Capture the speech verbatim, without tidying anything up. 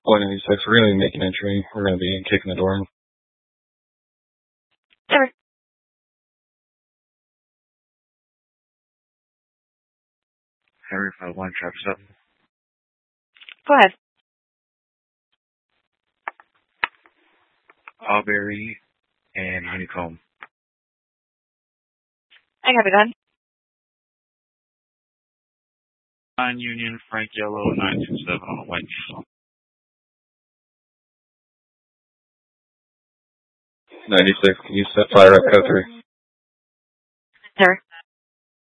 Point ninety-six, we're going to be making entry. We're going to be kicking the door in. Sure. Harry five one, Travis up. Go ahead. Alberry and Honeycomb. I got it done. Nine Union, Frank Yellow, nine two seven on the white. ninety-six, can you set fire up code three? Sir.